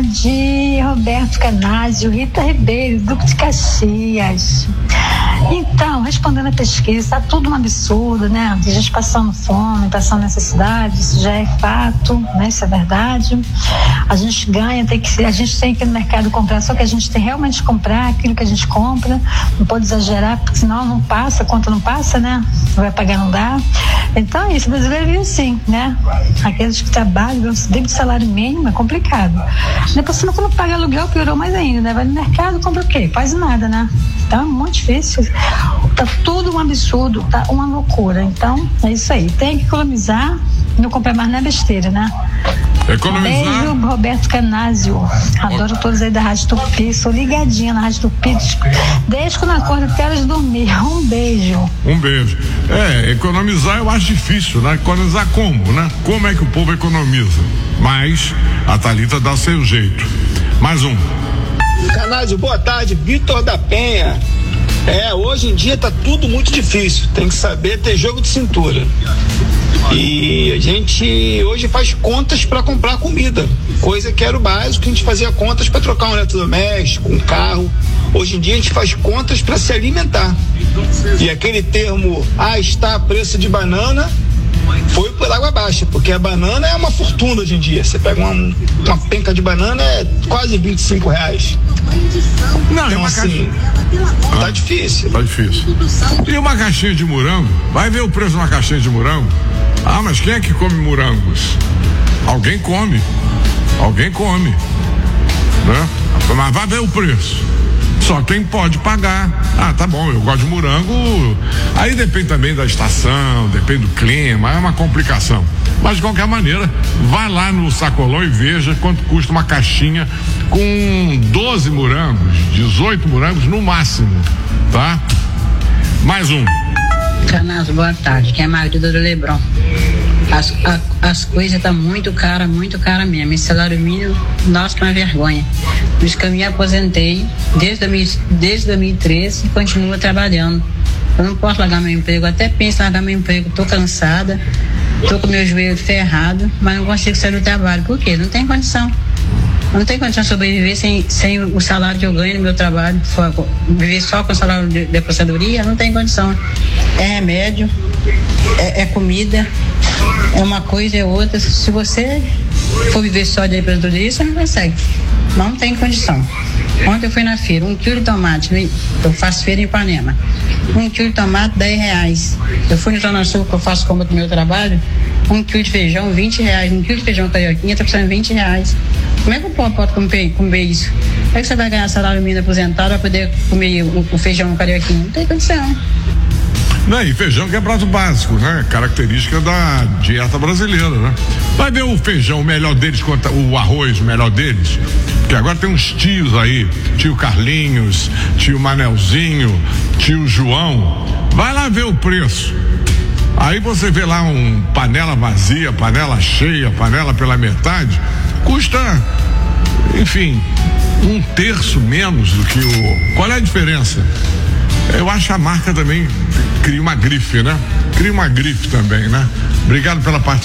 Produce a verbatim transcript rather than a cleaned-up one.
tarde, Roberto Canásio, Rita Ribeiro, Duque de Caxias. Então, respondendo a pesquisa, está tudo um absurdo, né? A gente passando fome, passando necessidade, isso já é fato, né? Isso é verdade. A gente ganha, tem que, a gente tem que ir no mercado comprar, só que a gente tem realmente que comprar aquilo que a gente compra, não pode exagerar, porque senão não passa, a conta não passa, né? Vai pagar, não dá. Então é isso, o brasileiro vive assim, né? Aqueles que trabalham, dentro do salário mínimo, é complicado. Depois, se não paga aluguel, piorou mais ainda, né? Vai no mercado, compra o quê? Quase nada, né? Então é muito difícil. Tá tudo um absurdo, tá uma loucura. Então é isso aí, tem que economizar, não comprar mais não é besteira, né? Economizar. Beijo, Roberto Canásio. Adoro todos aí da Rádio Tupi, sou ligadinha na Rádio Tupi desde quando acordo até horas de dormir. Um beijo. Um beijo. É, economizar eu acho difícil, né? Economizar como, né? Como é que o povo economiza? Mas a Thalita dá seu jeito. Mais um. Canásio, boa tarde, Vitor da Penha. É, hoje em dia tá tudo muito difícil, tem que saber ter jogo de cintura. E a gente hoje faz contas para comprar comida, coisa que era o básico, a gente fazia contas para trocar um eletrodoméstico, um carro. Hoje em dia a gente faz contas para se alimentar. E aquele termo, ah, está a preço de banana, foi por água abaixo, porque a banana é uma fortuna hoje em dia. Você pega uma, uma penca de banana, é quase vinte e cinco reais. Não, então uma assim, ca... tá ah, difícil. Tá difícil. E uma caixinha de morango? Vai ver o preço de uma caixinha de morango? Ah, mas quem é que come morangos? Alguém come. Alguém come. Né? Mas vai ver o preço. Só quem pode pagar. Ah, tá bom, eu gosto de morango. Aí depende também da estação, depende do clima, é uma complicação. Mas de qualquer maneira, vai lá no Sacolão e veja quanto custa uma caixinha com doze morangos, dezoito morangos no máximo, tá? Mais um. Canásio, boa tarde, que é a Margarida do Leblon. As, a, as coisas tá muito cara, muito cara mesmo. Esse salário mínimo, nossa, que é uma vergonha. Por isso que eu me aposentei desde, desde dois mil e treze e continuo trabalhando. Eu não posso largar meu emprego, até penso em largar meu emprego, tô cansada, tô com meu joelho ferrado, mas não consigo sair do trabalho. Por quê? Não tem condição. Não tem condição de sobreviver sem, sem o salário que eu ganho no meu trabalho. Viver só com o salário de, de aposentadoria, não tem condição. É remédio, é, é comida, é uma coisa, é outra. Se você for viver só de aposentadoria, você não consegue. Não tem condição. Ontem eu fui na feira, um quilo de tomate, eu faço feira em Ipanema. Um quilo de tomate, dez reais. Eu fui no Zona Sul, que eu faço compra do meu trabalho, um quilo de feijão, vinte reais. Um quilo de feijão carioquinha tá custando vinte reais. Como é que o povo pode comer, comer isso? Como é que você vai ganhar salário mínimo aposentado para poder comer o, o feijão carioquinha? Não tem condição. Não, e feijão que é prato básico, né? Característica da dieta brasileira, né? Vai ver o feijão, o melhor deles, contra o arroz, o melhor deles. Porque agora tem uns tios aí, tio Carlinhos, tio Manelzinho, tio João. Vai lá ver o preço. Aí você vê lá um panela vazia, panela cheia, panela pela metade, custa, enfim, um terço menos do que o... Qual é a diferença? Eu acho que a marca também cria uma grife, né? Cria uma grife também, né? Obrigado pela participação.